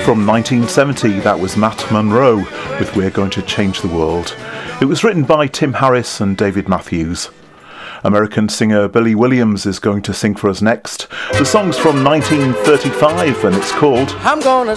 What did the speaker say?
From 1970, that was Matt Monro with We're Going to Change the World. It was written by Tim Harris and David Matthews. American singer Billy Williams is going to sing for us next. The song's from 1935 and it's called I'm Gonna